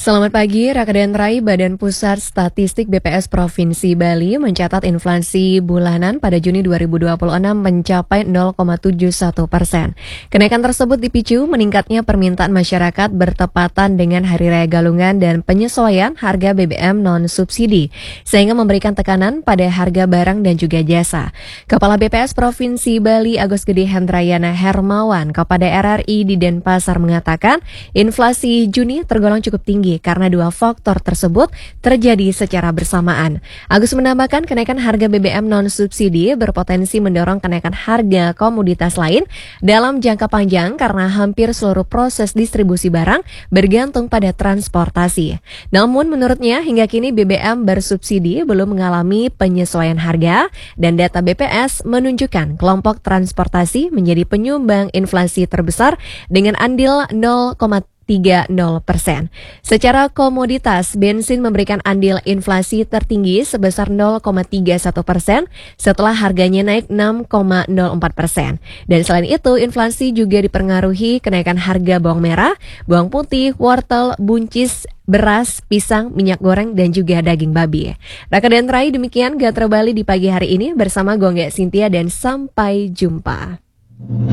Selamat pagi, Rakadan Rai. Badan Pusat Statistik BPS Provinsi Bali mencatat inflasi bulanan pada Juni 2026 mencapai 0,71%. Kenaikan tersebut dipicu meningkatnya permintaan masyarakat bertepatan dengan Hari Raya Galungan dan penyesuaian harga BBM non-subsidi, sehingga memberikan tekanan pada harga barang dan juga jasa. Kepala BPS Provinsi Bali Agus Gede Hendrayana Hermawan kepada RRI di Denpasar mengatakan, inflasi Juni tergolong cukup tinggi karena dua faktor tersebut terjadi secara bersamaan. Agus menambahkan kenaikan harga BBM non-subsidi berpotensi mendorong kenaikan harga komoditas lain dalam jangka panjang karena hampir seluruh proses distribusi barang bergantung pada transportasi. Namun menurutnya hingga kini BBM bersubsidi belum mengalami penyesuaian harga dan data BPS menunjukkan kelompok transportasi menjadi penyumbang inflasi terbesar dengan andil 0,30%. Secara komoditas, bensin memberikan andil inflasi tertinggi sebesar 0,31% setelah harganya naik 6,04%. Dan selain itu, inflasi juga dipengaruhi kenaikan harga bawang merah, bawang putih, wortel, buncis, beras, pisang, minyak goreng, dan juga daging babi. Rakadan Rai, demikian Gatra Bali di pagi hari ini bersama Gongga Cynthia dan sampai jumpa.